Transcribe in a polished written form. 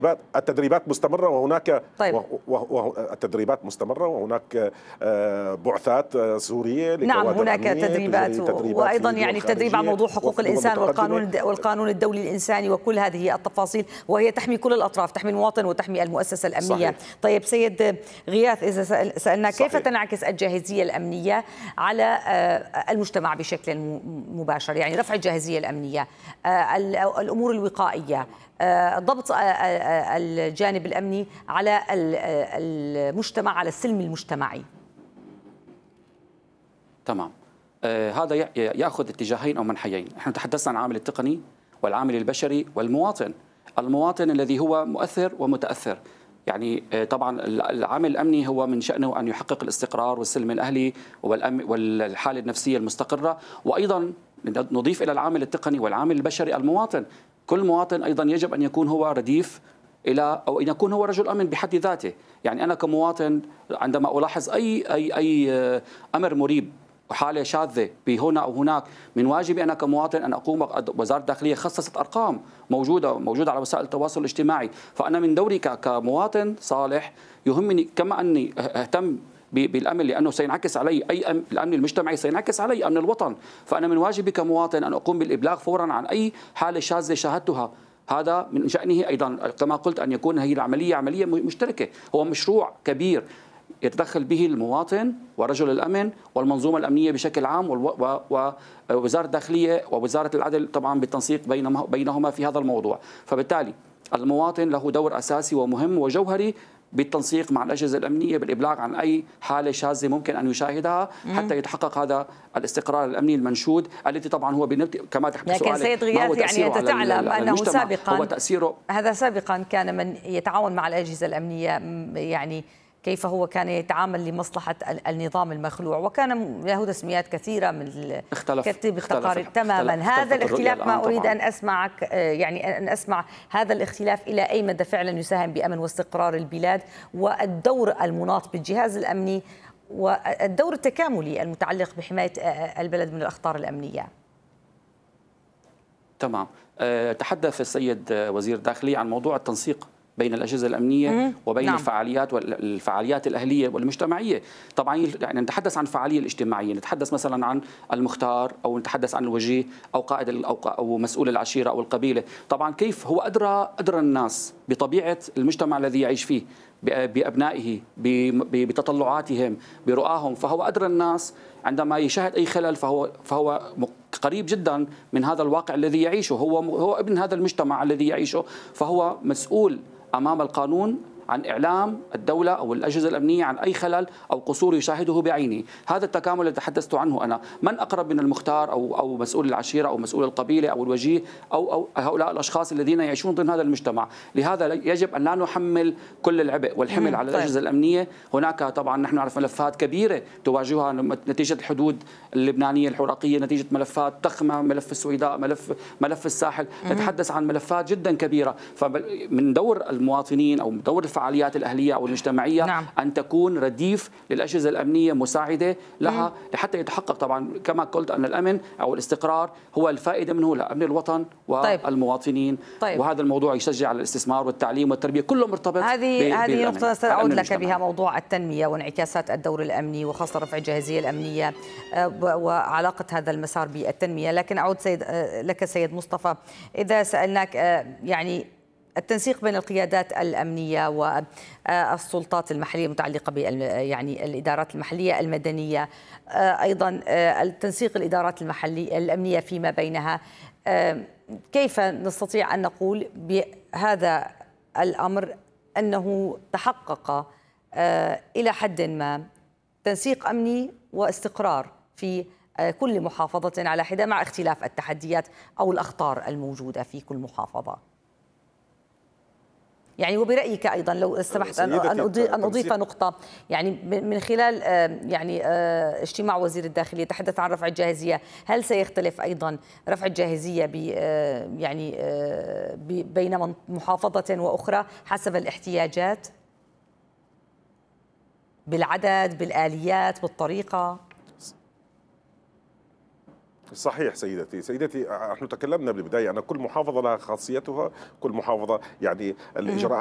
التدريبات مستمرة وهناك طيب. التدريبات مستمرة وهناك بعثات سورية نعم، هناك تدريبات وأيضا يعني التدريب على موضوع حقوق الإنسان والقانون الدولي الإنساني وكل هذه التفاصيل، وهي تحمي كل الأطراف، تحمي المواطن وتحمي المؤسسة الأمنية. صحيح. طيب سيد غياث، إذا سألنا كيف تنعكس الجاهزية الأمنية على المجتمع بشكل مباشر، يعني رفع الجاهزية الأمنية، الأمور الوقائية، ضبط الجانب الأمني على المجتمع، على السلم المجتمعي؟ تمام. هذا يأخذ اتجاهين أو منحيين. نحن تحدثنا عن العامل التقني والعامل البشري والمواطن. المواطن الذي هو مؤثر ومتأثر. يعني طبعا العامل الأمني هو من شأنه أن يحقق الاستقرار والسلم الأهلي والحالة النفسية المستقرة، وأيضا نضيف إلى العامل التقني والعامل البشري المواطن. كل مواطن أيضا يجب أن يكون هو رديف أو أن يكون هو رجل أمن بحد ذاته. يعني أنا كمواطن عندما ألاحظ أي أمر مريب وحالة شاذة بهنا أو هناك، من واجبي أنا كمواطن أن أقوم. وزارة الداخلية خصصت أرقام موجودة على وسائل التواصل الاجتماعي. فأنا من دوري كمواطن صالح يهمني كما أني أهتم بالأمن، لأنه سينعكس علي الأمن المجتمعي سينعكس علي أمن الوطن. فأنا من واجبي كمواطن أن أقوم بالإبلاغ فورا عن أي حالة شاذة شاهدتها. هذا من شأنه أيضا كما قلت أن يكون هي العملية عملية مشتركة، هو مشروع كبير يتدخل به المواطن ورجل الأمن والمنظومة الأمنية بشكل عام ووزارة الداخلية ووزارة العدل طبعا بالتنسيق بينهما في هذا الموضوع. فبالتالي المواطن له دور أساسي ومهم وجوهري بالتنسيق مع الأجهزة الأمنية بالإبلاغ عن أي حالة شاذة ممكن أن يشاهدها حتى يتحقق هذا الاستقرار الأمني المنشود، التي طبعا هو كما تحكي سؤالك. لكن سيد غياث، يعني أنت تعلم أنه سابقا هو تأثيره سابقا كان من يتعاون مع الأجهزة الأمنية، يعني كيف هو كان يتعامل لمصلحة النظام المخلوع، وكان له تسميات كثيرة من كتب التقارير. تماما. هذا الاختلاف ما أريد أن أسمعك، يعني أن أسمع هذا الاختلاف إلى أي مدى فعلا يساهم بأمن واستقرار البلاد، والدور المناط بالجهاز الأمني والدور التكاملي المتعلق بحماية البلد من الأخطار الأمنية. تمام. تحدث السيد وزير الداخلية عن موضوع التنسيق بين الأجهزة الأمنية وبين نعم. الفعاليات الأهلية والمجتمعية. طبعا يعني نتحدث عن الفعالية الاجتماعية، نتحدث مثلا عن المختار أو نتحدث عن الوجيه أو قائد أو مسؤول العشيرة أو القبيلة. طبعا كيف هو أدرى الناس بطبيعة المجتمع الذي يعيش فيه، بأبنائه، بتطلعاتهم، برؤاهم. فهو أدرى الناس عندما يشاهد أي خلل فهو قريب جدا من هذا الواقع الذي يعيشه، هو ابن هذا المجتمع الذي يعيشه، فهو مسؤول أمام القانون عن إعلام الدولة أو الأجهزة الأمنية عن أي خلل أو قصور يشاهده بعينه. هذا التكامل الذي تحدثت عنه أنا، من أقرب من المختار أو مسؤول العشيرة أو مسؤول القبيلة أو الوجيه أو هؤلاء الأشخاص الذين يعيشون ضمن هذا المجتمع. لهذا يجب أن لا نحمل كل العبء والحمل على الأجهزة الأمنية. هناك طبعا نحن نعرف ملفات كبيرة تواجهها نتيجة الحدود اللبنانية العراقية، نتيجة ملفات ضخمة، ملف السويداء، ملف الساحل. نتحدث عن ملفات جدا كبيرة. فمن دور المواطنين أو دور الفعاليات الأهلية أو المجتمعية نعم. أن تكون رديف للأجهزة الأمنية مساعدة لها لحتى يتحقق طبعا كما قلت أن الأمن أو الاستقرار هو الفائدة منه لأمن الوطن والمواطنين. وهذا الموضوع يشجع على الاستثمار والتعليم والتربية، كله مرتبط. هذه نقطة سأعود لك بها، موضوع التنمية وانعكاسات الدور الأمني وخاصة رفع الجاهزية الأمنية وعلاقة هذا المسار بالتنمية. لكن أعود لك سيد مصطفى، إذا سألناك يعني التنسيق بين القيادات الأمنية والسلطات المحلية المتعلقة يعني الإدارات المحلية المدنية، أيضا التنسيق الإدارات الأمنية فيما بينها، كيف نستطيع أن نقول بهذا الأمر أنه تحقق إلى حد ما تنسيق أمني واستقرار في كل محافظة على حدة مع اختلاف التحديات أو الأخطار الموجودة في كل محافظة؟ يعني وبرأيك أيضا لو سمحت أن أضيف نقطة، يعني من خلال يعني اجتماع وزير الداخلية تحدث عن رفع الجاهزية، هل سيختلف أيضا رفع الجاهزية يعني بين محافظة وأخرى حسب الاحتياجات، بالعدد، بالآليات، بالطريقة؟ صحيح سيدتي، نحن تكلمنا بالبداية أن كل محافظة لها خاصيتها، كل محافظة يعني الإجراءات